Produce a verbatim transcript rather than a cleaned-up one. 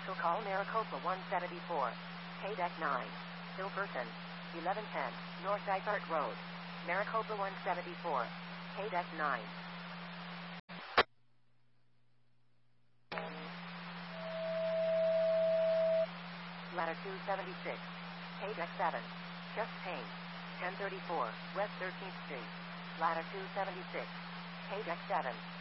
Commercial call Maricopa one seventy-four. K-Deck nine. Bill person. eleven ten. North Dysart Road. Maricopa one seventy-four. K-Deck nine. Ladder two seventy-six. K-Deck seven. Just Payne. ten thirty-four. West thirteenth Street. Ladder two seventy-six. K-Deck seven.